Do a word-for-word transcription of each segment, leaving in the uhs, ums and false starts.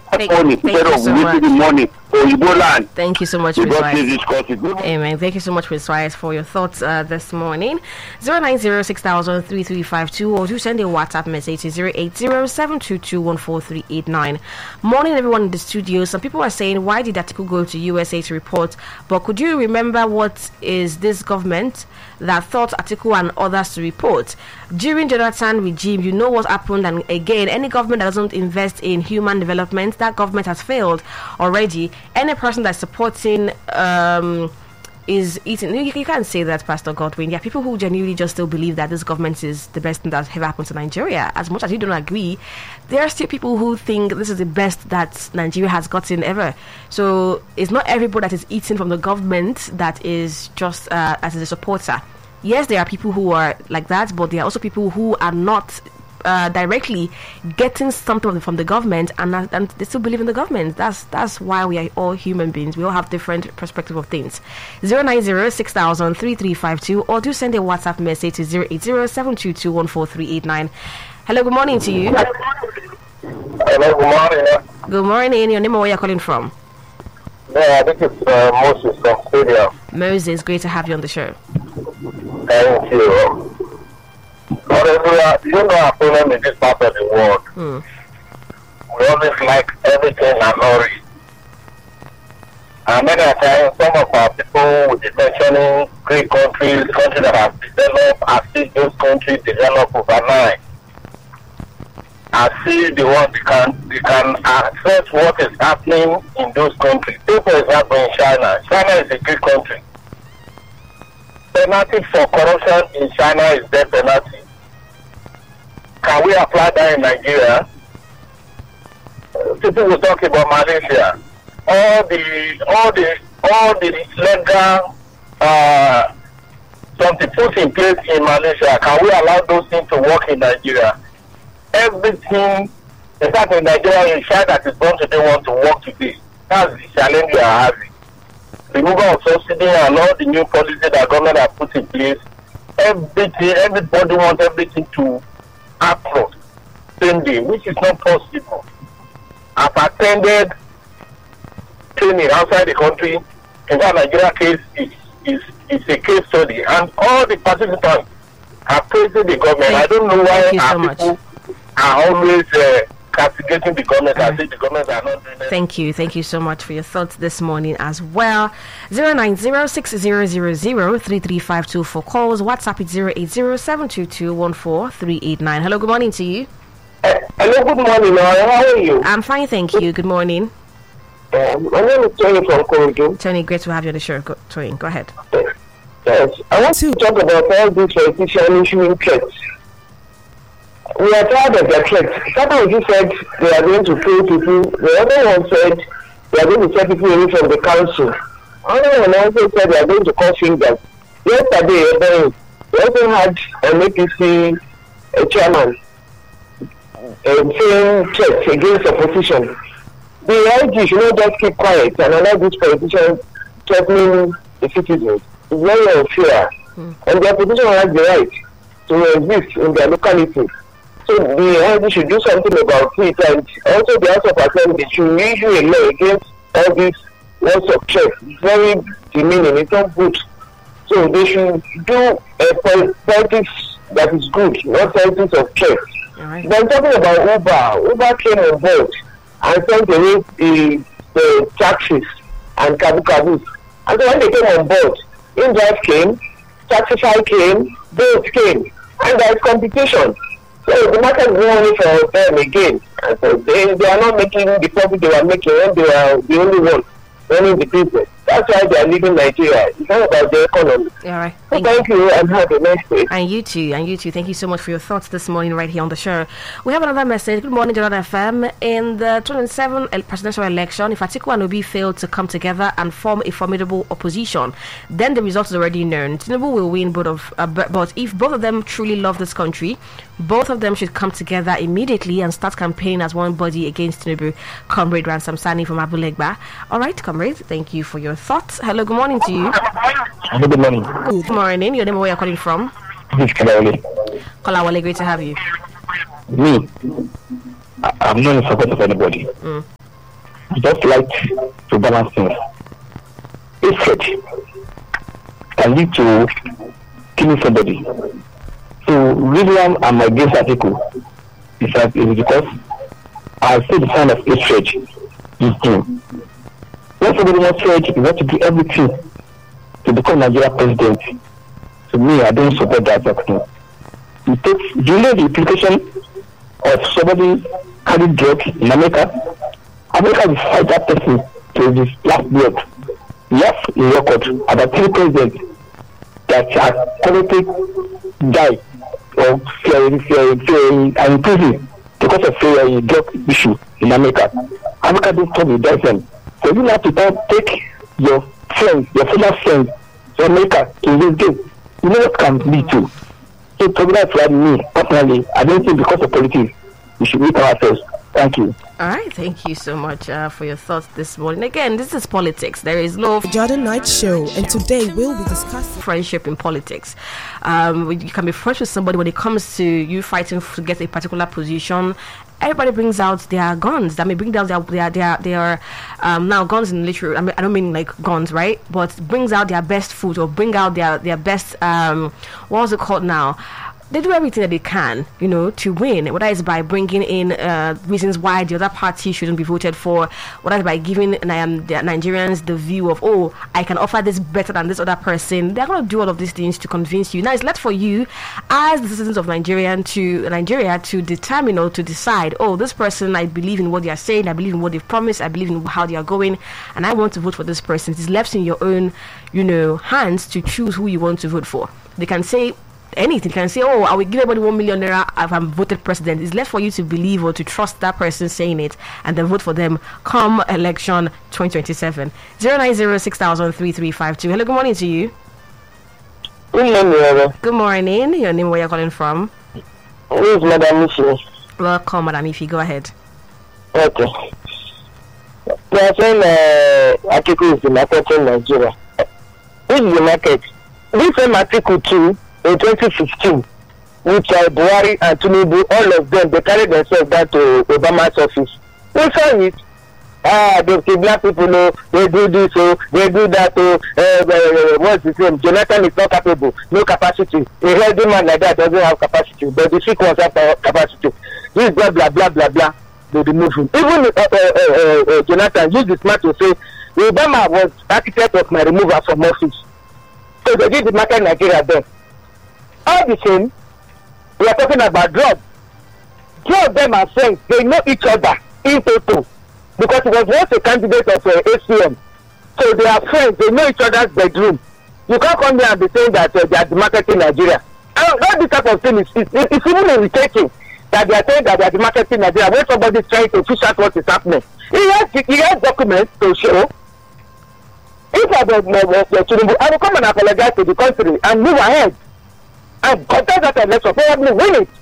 Thank, money thank instead you of so wasting much. the money for Igbo land. Thank you so much, We Miz got Wise. this discuss it. Amen. Thank you so much, Miz Wise, for your thoughts uh, this morning. zero nine zero six thousand three three five two, or do send a WhatsApp message to zero eight zero seven two two one four three eight nine. Morning, everyone in the studio. Some people are saying, why did Atiku go to U S A to report? But could you remember what is this government that thought Atiku and others to report? During Jonathan regime, you know what happened, and again, any government that doesn't invest in human development, that government has failed already. Any person that's supporting um is eating, you, you can't say that, Pastor Godwin. There are people who genuinely just still believe that this government is the best thing that's ever happened to Nigeria. As much as you don't agree, there are still people who think this is the best that Nigeria has gotten ever. So it's not everybody that is eating from the government that is just uh, as a supporter. Yes, there are people who are like that, but there are also people who are not uh, directly getting something from the government, and, uh, and they still believe in the government. That's that's why we are all human beings. We all have different perspective of things. zero nine zero six thousand three three five two, or do send a WhatsApp message to zero eight zero seven two two one four three eight nine. Hello, good morning to you. Hello, good morning. Good morning. Your name and where you're calling from? Yeah, I think it's uh, Moses from Syria. Moses, great to have you on the show. Thank you. However, you know our problem in this part of the world. Hmm. We always like everything and hurry. And many a times, some of our people will be mentioning great countries, countries that have developed, as if those countries develop overnight. As if they want, they can, they can assess what is happening in those countries. Take for example in China. China is a great country. Penalty for corruption in China is death penalty. Can we apply that in Nigeria? Uh, people will talk about Malaysia. All the, all the, all the legal uh, something put in place in Malaysia. Can we allow those things to work in Nigeria? Everything, in fact, in Nigeria, a child that is born today want to work today. That's the challenge we are having. Removal of subsidy and all the new policies that government have put in place. Everything, everybody wants everything to happen same day, which is not possible. I've attended training outside the country. In fact, Nigeria case is, is, is a case study, and all the participants are praising the government. Thank, I don't know why you our so people much. are always uh, castigating the government mm. as if the government are not doing it. Thank you. Thank you so much for your thoughts this morning as well. zero nine zero six zero zero zero three three five two for calls. WhatsApp is zero eight zero seven two two one four three eight nine. Hello, good morning to you. Uh, hello, good morning. How are you? I'm fine, thank you. Good morning. Uh, my name is Tony from Korodu. Tony, great to have you on the show. Go, Tony, go ahead. Uh, yes, I want to talk about all these politicians issuing threats. We are tired of their threats. Somebody said they are going to kill people. The other one said they are going to set people away from the council. Another one also said they are going to call fingers. Yesterday, we also had an A P C a chairman uh, saying threats against opposition. The I G should not just keep quiet and allow these politicians threatening the citizens. It's very unfair. Mm. And the opposition has the right to exist in their locality. So the I G should do something about it, and also the House of Assembly should issue a law against all these words of threats. It's very demeaning, it's not good. So they should do a politics that is good, not politics of threats. Right. Then talking about Uber, Uber came on board and sent away the, the taxis and Kabu Kabus. And so when they came on board, InDrive came, Taxify came, Bolt came, and there is competition. So the market is not only for them again. And so they, they are not making the profit they were making when they are the only one running the business. That's why they are leaving Nigeria. It's not about the economy. All right. Thank, Thank, so you. thank you and have a nice day. And you too, and you too. Thank you so much for your thoughts this morning right here on the show. We have another message. Good morning, Jordan F M. In the twenty twenty-seven presidential election, if Atiku and Obi failed to come together and form a formidable opposition, then the result is already known. Tinubu will win, both of, uh, but if both of them truly love this country, both of them should come together immediately and start campaigning as one body against Tinubu. Comrade Ransom Sani from Abulegba. All right, comrade, thank you for your thoughts. Hello, good morning to you. Hello, good morning. Good morning. Your name and where you're calling from? This is Kalawale. Kalawale, great to have you. Me, I, I'm not in support of anybody. Mm. just like to balance things. Hatred can lead to killing somebody. So William and my base article is, that is because I see the kind of hatred is doing. When somebody wants hatred, you have to do everything to become Nigeria president. To me, I don't support that thing. It takes, do you know the implication of somebody carrying drugs in America? America will fight that person to his last blood. We have a record about three presidents that are currently died or fear, fear, fear, are in prison because of a drug issue in America. America don't come with them. So you have to take your friends, your fellow friends to America to this game. You know what can lead to. So to that for me, personally, I don't think because of politics, we should meet ourselves. Thank you. All right, thank you so much uh, for your thoughts this morning. Again, this is politics. There is no Jordan Knight Show, and today we'll be discussing friendship in politics. Um, you can be friends with somebody when it comes to you fighting to get a particular position. Everybody brings out their guns. That may bring out their their their, their um, now guns in literal. I mean, I don't mean like guns, right? But brings out their best foot or bring out their their best um, what was it called now? They do everything that they can, you know, to win. Whether it's by bringing in uh, reasons why the other party shouldn't be voted for, whether it's by giving um, the Nigerians the view of, oh, I can offer this better than this other person. They're going to do all of these things to convince you. Now it's left for you, as the citizens of Nigeria, to Nigeria to determine or to decide, oh, this person, I believe in what they are saying, I believe in what they've promised, I believe in how they are going, and I want to vote for this person. It's left in your own, you know, hands to choose who you want to vote for. They can say anything, can say, oh, I will give everybody one million naira if I'm voted president. It's left for you to believe or to trust that person saying it and then vote for them come election twenty twenty-seven. zero nine zero six thousand three three five two. Hello, good morning to you. Good morning. Good morning. Your name, where you're calling from? Who is Madam Ifi? Welcome, Madam Ifi. Go ahead. Okay. They are saying uh, article is the market in Nigeria. This is the market. This same article too, in twenty fifteen, which uh, Buhari and Tinubu, all of them, they carried themselves back to Obama's office. We saw it. Ah, they kidnap people, oh, they do this, oh, they do that, oh, uh, uh, what's his name? Jonathan is not capable, no capacity. A healthy man like that doesn't have capacity, but the sick ones have capacity. This blah, blah, blah, blah, blah. They remove him. Even uh, uh, uh, uh, Jonathan used this man to say, Obama was architect of my removal from office. So they did the market in Nigeria then. All the same, we are talking about drugs. Two of them are friends. They know each other in total. Because he was once a candidate of uh, A C M. So they are friends. They know each other's bedroom. You can't come here and be saying that uh, they are demarketing Nigeria. And all this type of thing is, is, is even irritating that they are saying that they are demarketing Nigeria when somebody is trying to fish out what is happening. He has, he has documents to show. If I was Tinubu, I will come and apologize to the country and move ahead and contest that election, probably win it.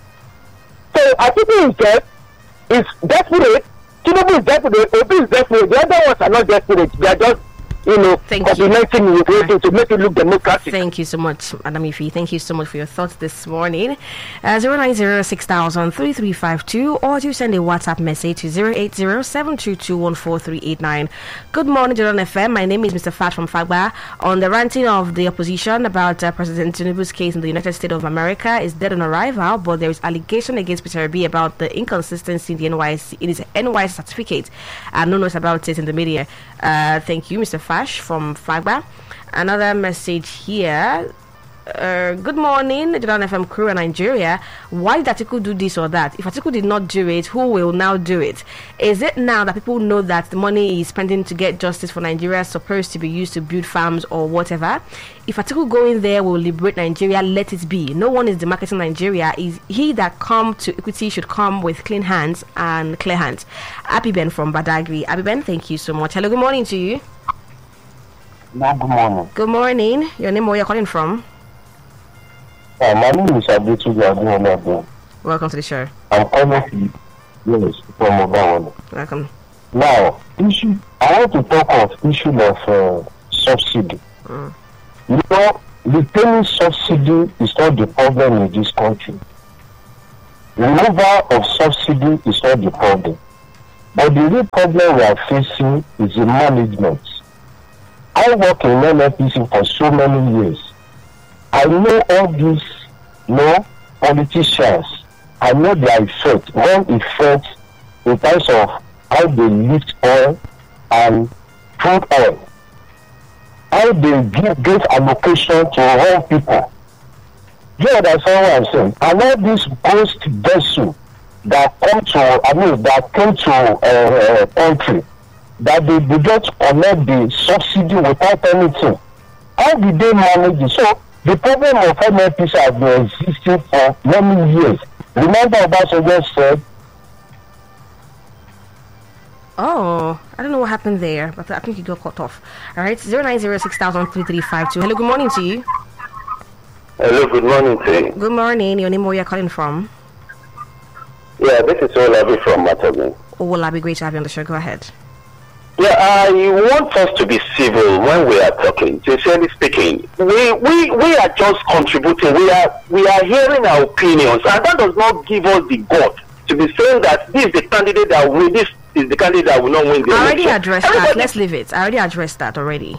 So Atiku himself is desperate. Tinubu is desperate. Obi is desperate. The other ones are not desperate. They are just, you know, complimenting you right. to make it look democratic. Thank you so much, Madam Ifi. Thank you so much for your thoughts this morning. Uh, zero nine zero six thousand three three five two, or do send a WhatsApp message to zero eight zero seven two two one four three eight nine. Good morning, Jordan F M. My name is Mister Fat from Fagba. On the ranting of the opposition about uh, President Tinubu's case in the United States of America is dead on arrival, but there is allegation against Peter Obi about the inconsistency in the N Y C in his N Y C certificate, and no knows about it in the media. Uh, thank you, Mister Fash from Fagba. Another message here. Uh, good morning, Jordan F M crew in Nigeria. Why did Atiku do this or that? If Atiku did not do it, who will now do it? Is it now that people know that the money he's spending to get justice for Nigeria is supposed to be used to build farms or whatever? If Atiku going there will liberate Nigeria, let it be. No one is demarketing Nigeria. Is he that come to equity should come with clean hands and clear hands. Abiben from Badagry. Abiben, thank you so much. Hello, good morning to you. No, good morning. Good morning. Your name, where you're calling from? Uh, my name is Abitu. Welcome to the show. I'm calling yes, from Obawana. Welcome. Now, issue, I want to talk of issue of uh, subsidy. Mm. You know, the paying subsidy is not the problem in this country. Removal of subsidy is not the problem. But the real problem we are facing is the management. I work in N N P C for so many years. I know all these, you know, politicians. I know their effect, one effect in terms of how they lift oil and crude oil, how they give great allocation to all people. You understand what I'm saying? And all this ghost vessel that come to, I mean, that came to uh, country, that they did not collect the subsidy without anything. How did they manage it? So the problem of N N P C has been existing for many years. Remember Obasanjo said, oh, I don't know what happened there, but I think you got cut off. All right, zero nine zero six thousand three three five two. Hello, good morning to you. Hello, good morning to you. Good morning. Your name, where you're calling from? Yeah, this is Olabi from Matagun. Oh, well, I'll be great to have you on the show. Go ahead. Yeah, I want us to be civil when we are talking. Sincerely speaking, we, we we are just contributing. We are we are hearing our opinions, and that does not give us the gut to be saying that this is the candidate that will this is the candidate that will not win the I already election. addressed Everybody, that. Let's leave it. I already addressed that already.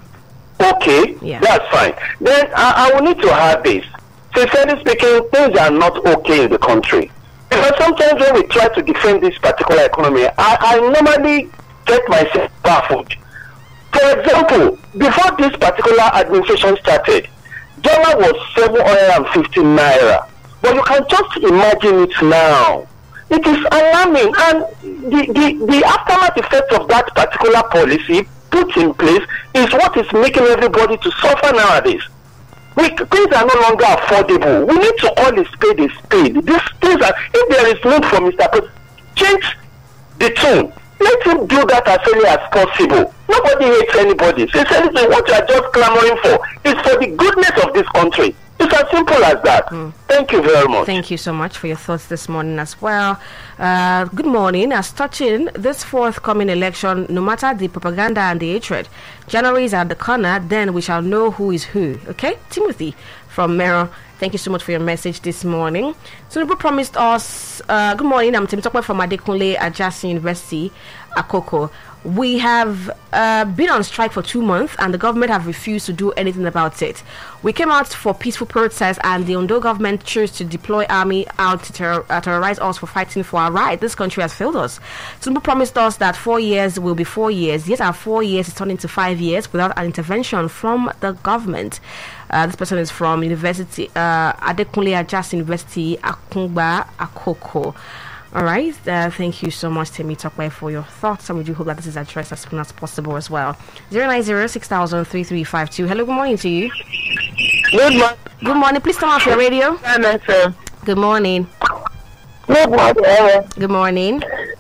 Okay, Yeah. that's fine. Then I, I will need to have this. Sincerely speaking, things are not okay in the country. Because sometimes when we try to defend this particular economy, I, I normally get myself baffled. For example, before this particular administration started, dollar was seven hundred fifty naira. But you can just imagine it now. It is alarming, and the, the, the aftermath effect of that particular policy put in place is what is making everybody to suffer nowadays. We, things are no longer affordable. We need to call a spade a spade. These things are, if there is need for Mister President, change the tune. Let him do that as early as possible. Nobody hates anybody. Sincerely, what you are just clamoring for is for the goodness of this country. It's as simple as that. Mm. Thank you very much. Thank you so much for your thoughts this morning as well. Uh, good morning. As touching this forthcoming election, no matter the propaganda and the hatred, January is at the corner, then we shall know who is who. Okay? Timothy from Mero, thank you so much for your message this morning. Tinubu promised us, uh, good morning, I'm Tim Tokwe from Adekunle Ajasi University, Akoko. We have uh, been on strike for two months and the government have refused to do anything about it. We came out for peaceful protests and the Ondo government chose to deploy army out to terror, uh, terrorize us for fighting for our right. This country has failed us. Tinubu promised us that four years will be four years, yet our four years is turned into five years without an intervention from the government. Uh, this person is from University uh, Adekunle Ajasi University, Akungba, Akoko. All right, uh, thank you so much, Timmy Tokwe, for your thoughts, and we do hope that this is addressed as soon as possible as well. zero nine zero six thousand three three five two. Hello, good morning to you. Good morning. Good morning. Please turn off your radio. Good morning. Good morning. Good morning.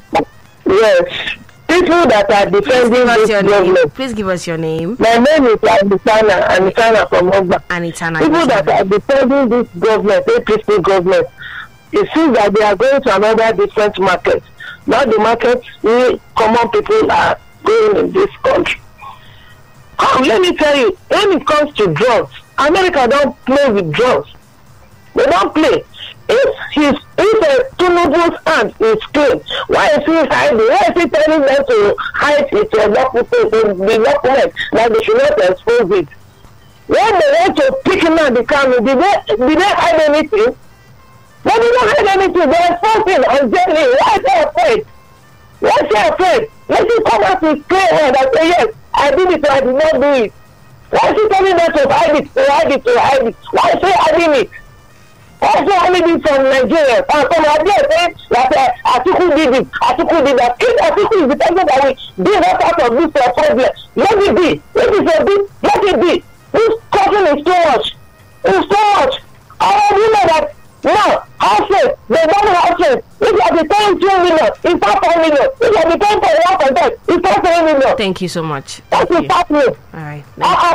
Yes. People that are Please defending give us this your name. government. Please give us your name. My name is Anitana, Anitana from Ogba. Anitana. People that are defending this government, A P C government, it seems that they are going to another different market. Not the market we common people are going in this country. Come, let me tell you, when it comes to drugs, America don't play with drugs. They don't play. If his if a Tinubu's hand is clean, why is he hiding? Why is he telling them to hide it to document the document that they should not expose it? When they went to pick him out the camera, did they did they hide anything? They did not hide anything. They are forcing on Jenny. Why is he afraid? Why is he afraid? Let him come out with clear hand and say, yes, I did it or I did not do it. Why is he telling them to hide it, to hide it, to hide it? Why is he hiding it? Also, only this from Nigeria. And some of them say that uh, Atiku did it, Atiku did that. If Atiku is the person that will bring us out of this uh, problem, let it be. Let it be. Let it be. This cousin is too much. It's too much. I already know that now, houses, they don't houses. If you are paying two million, it's not four million. If you are paying for one percent, it's not three million. Thank you so much. That Thank is happening. All right. Uh-uh.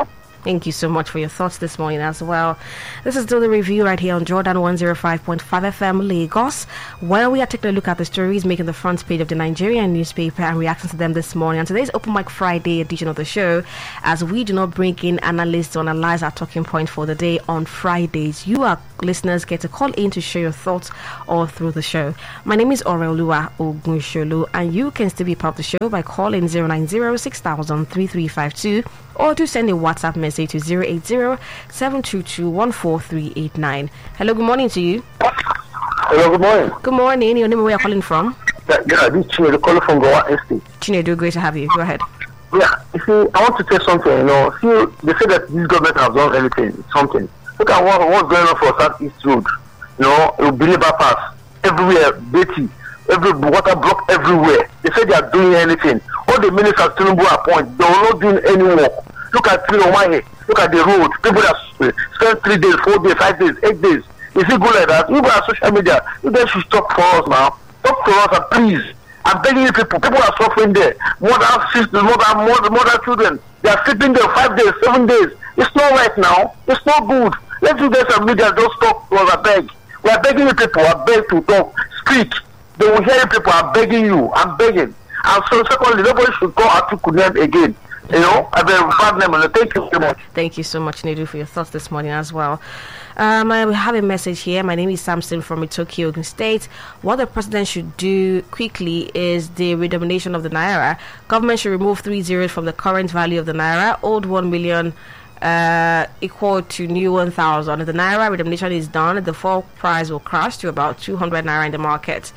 Thank you so much for your thoughts this morning as well. This is still the review right here on Jordan one oh five point five F M Lagos, where we are taking a look at the stories making the front page of the Nigerian newspaper and reacting to them this morning. And today's Open Mic Friday edition of the show, as we do not bring in analysts to analyze our talking point for the day on Fridays. You, our listeners, get to call in to share your thoughts all through the show. My name is Oreoluwa Ogunsholu, and you can still be part of the show by calling zero nine zero six thousand three three five two or to send a WhatsApp message to zero eight zero seven two two one four three eight nine. Hello, good morning to you. Hello, good morning. Good morning. Your name and where you're calling from? Yeah, yeah, this is Chinedu calling from Goa Estate. Chinedu, great to have you. Go ahead. Yeah, you see, I want to tell something, you know. See, they say that this government has done anything, something. Look at what, what's going on for Southeast Road. You know, Biliba Pass, everywhere, Betty, every water block everywhere. They say they are doing anything. All the ministers Tinubu appoint, they are not doing any work. Look at Tinubu, look at the road. People that spend three days, four days, five days, eight days. Is it good like that? You guys social media, you guys should stop for us now. Talk to us, and please. I'm begging you people. People are suffering there. More than sisters, more than more, more than children. They are sleeping there five days, seven days. It's not right now. It's not good. Let's do this and media. Don't talk to us. I beg. We are begging you people. I beg to talk. Speak. They will hear you people. I'm begging you. I'm begging. And so secondly, nobody should call Atiku name again. You know, I've been bad name. Thank you so much. Thank you so much, Nedu, for your thoughts this morning as well. Um, I have a message here. My name is Samson from Itoki, Ogun State. What the president should do quickly is the redenomination of the naira. Government should remove three zeros from the current value of the naira. Old one million uh, equal to new one thousand. If the naira redenomination is done, the fall price will crash to about two hundred naira in the market.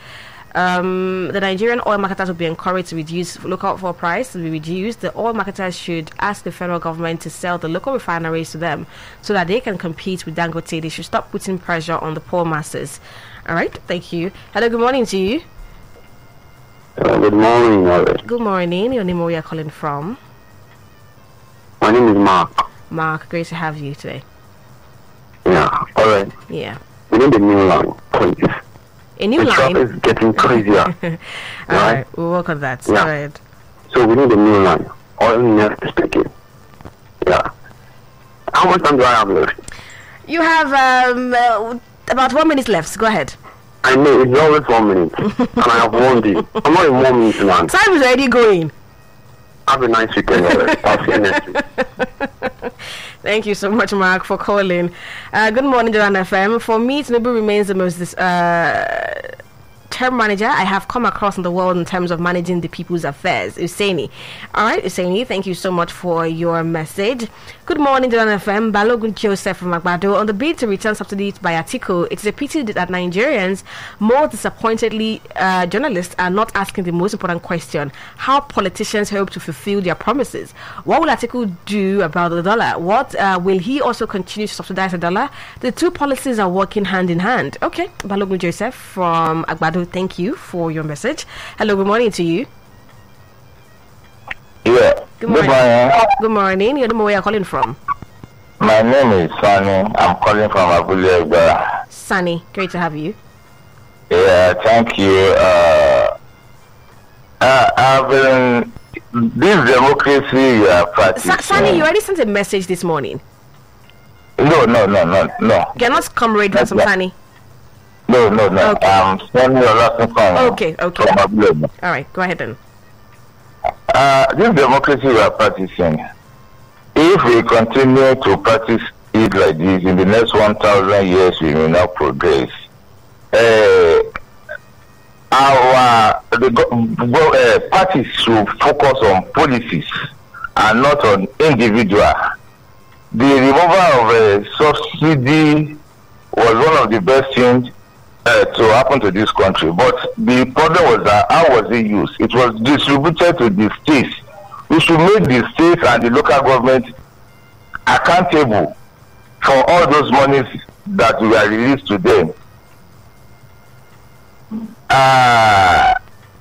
Um, the Nigerian oil marketers will be encouraged to reduce local fuel price to be reduced. The oil marketers should ask the federal government to sell the local refineries to them so that they can compete with Dangote. They should stop putting pressure on the poor masses. All right, thank you. Hello, good morning to you. Uh, good morning, Robert. Good morning. Your name, where you're calling from? My name is Mark. Mark, great to have you today. Yeah, all right. Yeah. We need a new line, please. A new the line? The is getting crazier. All right? right, we'll work on that. Yeah. Go ahead. So we need a new line. All next speaking. Yeah. How much time do I have left? You have um, uh, about one minute left. Go ahead. I know, it's always one minute. And I have one day. I'm not in one minute now. Time is already going. Have a nice weekend, Robert. I'll see you next week. Thank you so much, Mark, for calling. Uh, good morning, Joanna F M. For me, Tinubu remains the most uh, term manager I have come across in the world in terms of managing the people's affairs. Usaini. All right, Usaini, thank you so much for your message. Good morning, Joanna F M. Balogun Joseph from Agbado. On the bid to return subsidies by Atiku, it is a pity that Nigerians, more disappointedly, uh, journalists are not asking the most important question: how politicians hope to fulfill their promises. What will Atiku do about the dollar? What uh, will he also continue to subsidize the dollar? The two policies are working hand in hand. Okay, Balogun Joseph from Agbado, thank you for your message. Hello, good morning to you. Yeah. Good morning. Good, good morning. You know where you're calling from? My name is Sunny. I'm calling from Abuja. Sunny, great to have you. Yeah, thank you. Uh, uh, I've been this democracy you are practicing. Sunny, you already sent a message this morning. No, no, no, no, no. You're not comrade from Sunny. No, no, no. Okay. I'm sending a lesson from. Okay, okay. From Abuja. All right, go ahead then. Uh, this democracy we are practicing, if we continue to practice it like this, in the next one thousand years we may not progress. Uh, our the go, uh, parties should focus on policies and not on individual. The removal of a uh, subsidy was one of the best things Uh, to happen to this country, but the problem was that how was it used? It was distributed to the states. We should make the states and the local government accountable for all those monies that we are released to them. Uh,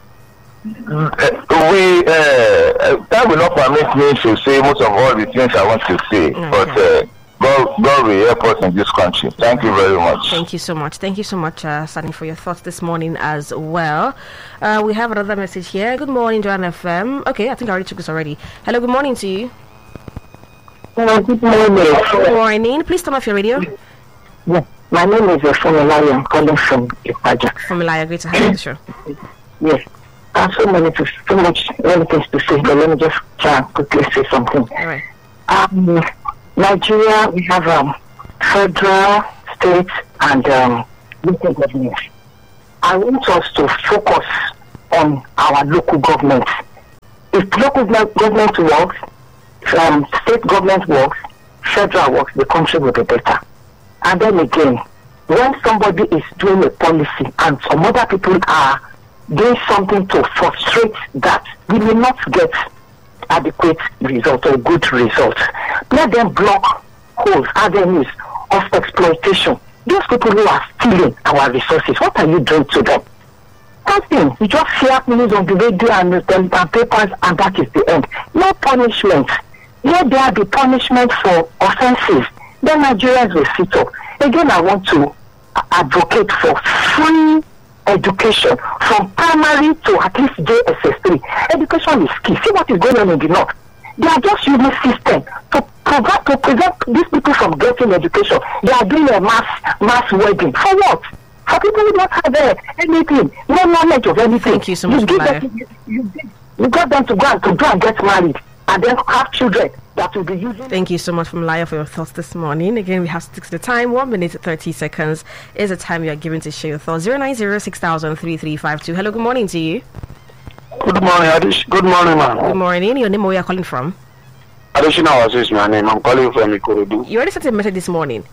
we uh, that will not permit me to say most of all the things I want to say, okay. but. Uh, God, God will help us in this country. Thank you very much. Thank you so much. Thank you so much, uh, Sunny, for your thoughts this morning as well. Uh, we have another message here. Good morning, Joanna F M. Okay, I think I already took this already. Hello, good morning to you. Hello, good morning. Good morning. Please turn off your radio. Yeah, my name is Fomilaya. I'm calling from Ipaja. Fomilaya, great to have you on the show. Yes. I have so many, to, so much, many things to say, but let me just try and quickly say something. All right. Um, Nigeria, we have um, federal, state, and um, local governments. I want us to focus on our local government. If local government works, um, state government works, federal works, the country will be better. And then again, when somebody is doing a policy and some other people are doing something to frustrate that, we may not get adequate result or good results. Let them block holes, avenues of exploitation. Those people who are stealing our resources, what are you doing to them? Nothing. You just hear news on the radio and the and papers, and that is the end. No punishment. Let there be punishment for offenses. Then Nigerians will sit up. Again, I want to advocate for free education from primary to at least J S S three. Education is key. See what is going on in the north. They are just using system to provide to prevent these people from getting education. They are doing a mass mass wedding. For what? For people who don't have uh, anything, no knowledge of anything. Thank you so much, you, them, you, you, you got them to go and to go and get married and then have children that will be using. Thank you so much, from Laya, for your thoughts this morning. Again, we have to stick to the time. One minute thirty seconds is the time you are given to share your thoughts. Zero nine zero six thousand three three five two. Hello, good morning to you. Good morning, Adish. Good morning, ma'am. Good morning. Your name, where you are calling from? Additional is my name. I'm calling from Ikorodu. You already sent a message this morning.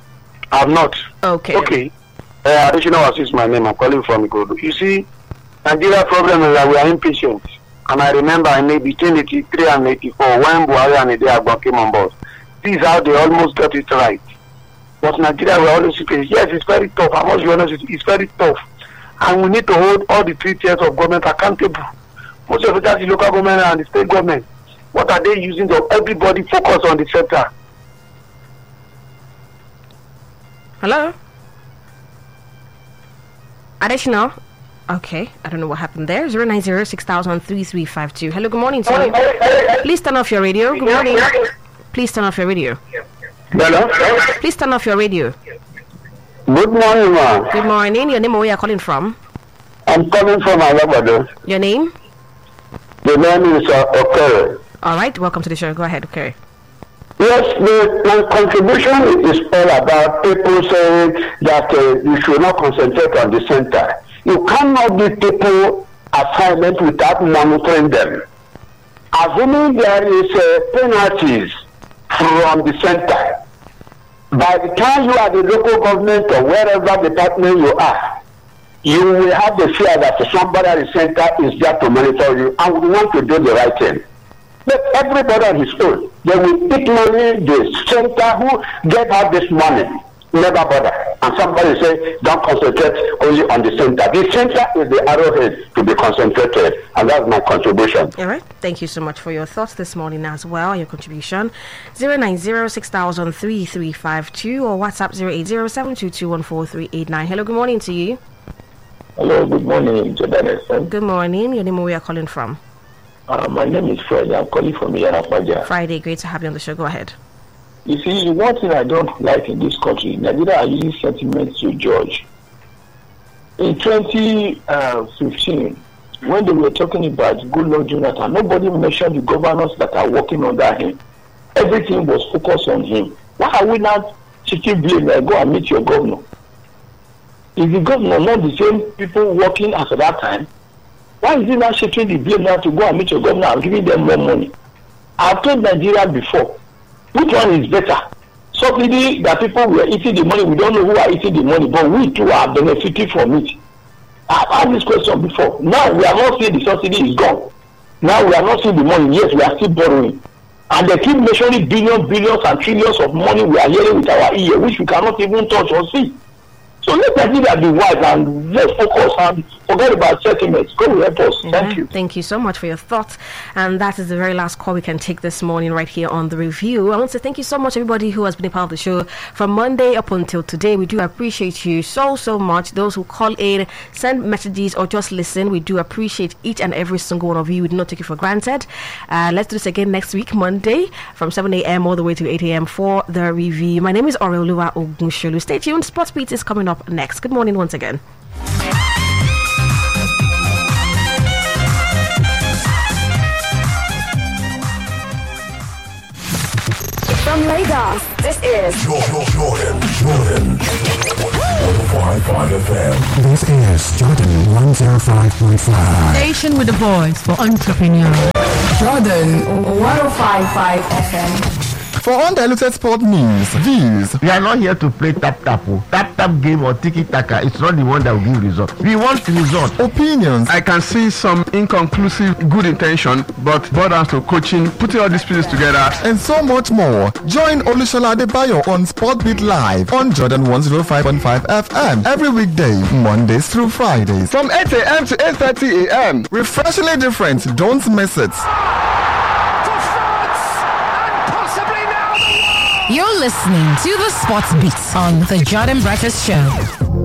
I'm not. Okay. Okay. Uh, additional is my name. I'm calling from Ikorodu. You see, Nigeria problem is that we are impatient. And I remember in between eighty-three and eighty-four, when Buhari and Ide came on board, this is how they almost got it right. But Nigeria, we are always impatient. Yes, it's very tough. I must be honest with you, it's very tough. And we need to hold all the three tiers of government accountable. Most of it is the local government and the state government. What are they using to everybody focus on the center? Hello? Additional? Okay, I don't know what happened there. Zero nine zero six thousand three three five two. Hello, good morning to you. Please turn off your radio. Good morning. Please turn off your radio. Hello? Please turn off your radio. Good morning, ma'am. Good morning. Your name, where you are calling from? I'm coming from Alabama. Your name? The name is uh, Okere. All right, welcome to the show. Go ahead, okay. Yes, the, my contribution is all about people saying that uh, you should not concentrate on the center. You cannot give people assignment without monitoring them. Assuming there is uh, penalties from the center, by the time you are the local government or wherever department you are, you will have the fear that somebody at the center is there to monitor you and we want to do the right thing. Let everybody on his own. They will pick money, the center who get out this money, never bother. And somebody say, don't concentrate only on the center. The center is the arrowhead to be concentrated. And that's my contribution. All right. Thank you so much for your thoughts this morning as well, your contribution. zero nine zero six thousand three three five two or WhatsApp zero eight zero seven two two one four three eight nine. Hello, good morning to you. Hello, good morning, Jordan. Good morning. Your name, where we are calling from? Uh, my name is Friday. I'm calling from Yarapaja. Friday, great to have you on the show. Go ahead. You see, one thing I don't like in this country, Nigeria are using sentiments to judge. In twenty fifteen, when they were talking about Goodluck Jonathan, nobody mentioned the governors that are working under him. Everything was focused on him. Why are we not taking blame like go and meet your governor? Is the governor not the same people working as at that time? Why is he not shifting the blame now to go and meet your governor and giving them more money? I've told Nigeria before, which one is better? Subsidy that people were eating the money, we don't know who are eating the money, but we too are benefiting from it. I've asked this question before. Now we are not seeing the subsidy is gone. Now we are not seeing the money. Yes, we are still borrowing. And they keep mentioning billions, billions and trillions of money we are hearing with our ear, which we cannot even touch or see. So let Nigeria be wise and let's focus on forget about settlements. God will help us. Yeah. Thank you. Thank you so much for your thoughts. And that is the very last call we can take this morning right here on The Review. I want to thank you so much, everybody who has been a part of the show from Monday up until today. We do appreciate you so, so much. Those who call in, send messages, or just listen, we do appreciate each and every single one of you. We do not take it for granted. Uh, let's do this again next week, Monday, from seven a.m. all the way to eight a.m. for The Review. My name is Oreoluwa Ogunsholu. Stay tuned. Sports Beat is coming up next. Good morning once again. From Lagos, this is Jordan, Jordan, Jordan. one oh five point five F M. This is Jordan one oh five point five. Station with the voice for entrepreneurs. Jordan one oh five point five F M. For undiluted sport news, views. We are not here to play tap tap tap tap game or tiki taka. It's not the one that will give result. We want result. Opinions. I can see some inconclusive good intention, but borders to coaching, putting all these pieces together, and so much more. Join Olusola Adebayo on Sportbeat Live on Jordan one oh five point five F M every weekday, Mondays through Fridays, from eight a.m. to eight thirty a.m. Refreshingly different. Don't miss it. You're listening to the Sports Beats on the Jordan Breakfast Show.